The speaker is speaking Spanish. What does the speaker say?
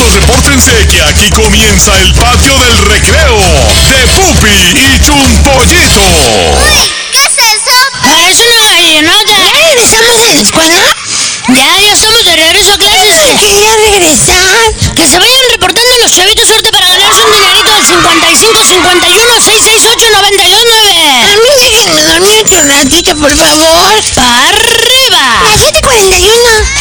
Niños, repórtense que aquí comienza el patio del recreo de Pupi y Chunpollito. Uy, ¿qué es eso? Es una gallinota. ¿Ya regresamos de la escuela? Ya estamos de regreso a clases. Quería regresar. Que se vayan reportando los chavitos suerte para ganarse un dinerito al 55 51 668 929. A mí déjenme dormir otro ratito, por favor. Ay,